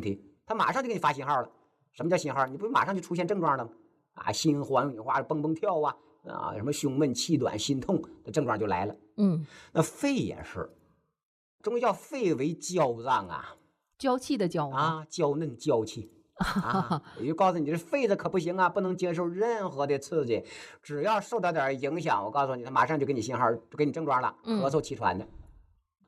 题，它马上就给你发信号了。什么叫信号？你不马上就出现症状了吗？啊，心慌、蹦蹦跳啊，什么胸闷、气短、心痛的症状就来了。那肺也是，中医叫肺为娇脏啊， 娇气的娇啊，娇嫩娇气。也就告诉你，这肺子可不行啊，不能接受任何的刺激，只要受到点影响，我告诉你，它马上就给你信号，就给你症状了，咳嗽气喘的。